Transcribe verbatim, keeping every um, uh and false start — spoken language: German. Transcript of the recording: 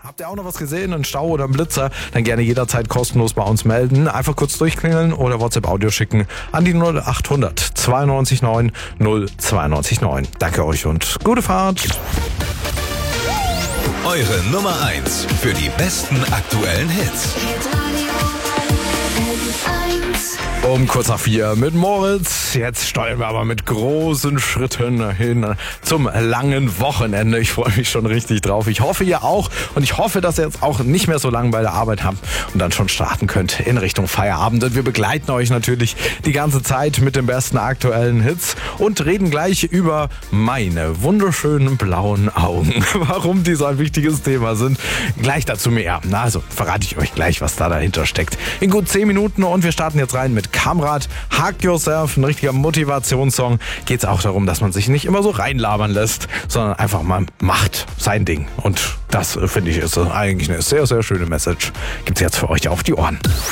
Habt ihr auch noch was gesehen, einen Stau oder einen Blitzer? Dann gerne jederzeit kostenlos bei uns melden. Einfach kurz durchklingeln oder WhatsApp-Audio schicken an die null acht hundert zweiundneunzig neun null zweiundneunzig neun. Danke euch und gute Fahrt. Eure Nummer eins für die besten aktuellen Hits. Um kurz nach vier mit Moritz. Jetzt steuern wir aber mit großen Schritten hin zum langen Wochenende. Ich freue mich schon richtig drauf. Ich hoffe, ihr auch. Und ich hoffe, dass ihr jetzt auch nicht mehr so lange bei der Arbeit habt und dann schon starten könnt in Richtung Feierabend. Und wir begleiten euch natürlich die ganze Zeit mit den besten aktuellen Hits und reden gleich über meine wunderschönen blauen Augen. Warum die so ein wichtiges Thema sind. Gleich dazu mehr. Na, also verrate ich euch gleich, was da dahinter steckt. In gut zehn Minuten und wir starten jetzt rein mit Kamrat, Hug Yourself, ein richtiger Motivationssong. Geht es auch darum, dass man sich nicht immer so reinlabern lässt, sondern einfach mal macht sein Ding. Und das, finde ich, ist eigentlich eine sehr, sehr schöne Message. Gibt's jetzt für euch auf die Ohren.